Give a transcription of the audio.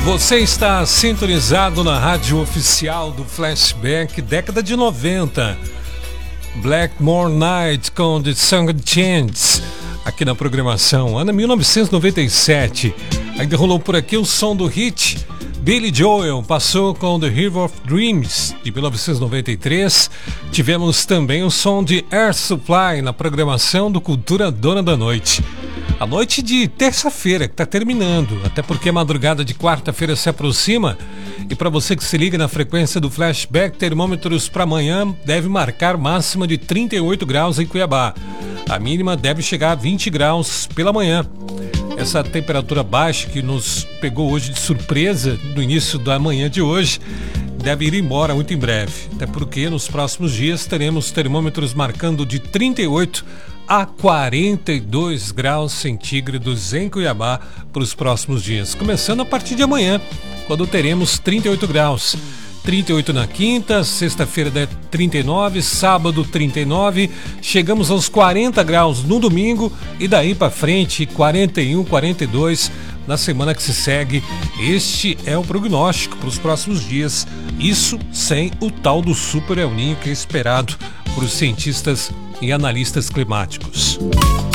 Você está sintonizado na rádio oficial do Flashback, década de 90. Blackmore Night com The Song Chants, aqui na programação, ano 1997. Ainda rolou por aqui o som do hit Billy Joel, passou com The River of Dreams, de 1993. Tivemos também o som de Air Supply na programação do Cultura Dona da Noite. A noite de terça-feira que está terminando, até porque a madrugada de quarta-feira se aproxima. E para você que se liga na frequência do Flashback, termômetros para amanhã deve marcar máxima de 38 graus em Cuiabá. A mínima deve chegar a 20 graus pela manhã. Essa temperatura baixa que nos pegou hoje de surpresa no início da manhã de hoje deve ir embora muito em breve. Até porque nos próximos dias teremos termômetros marcando de 38 a 42 graus centígrados em Cuiabá para os próximos dias. Começando a partir de amanhã, quando teremos 38 graus. 38 na quinta, sexta-feira 39, sábado 39, chegamos aos 40 graus no domingo e daí para frente 41, 42 na semana que se segue. Este é o prognóstico para os próximos dias, isso sem o tal do Super El Niño que é esperado por cientistas e analistas climáticos.